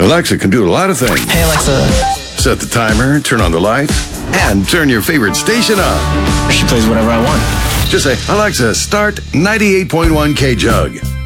Alexa can do a lot of things. Hey, Alexa. Set the timer, turn on the lights, and turn your favorite station on. She plays whatever I want. Just say, Alexa, start 98.1 K-Jug.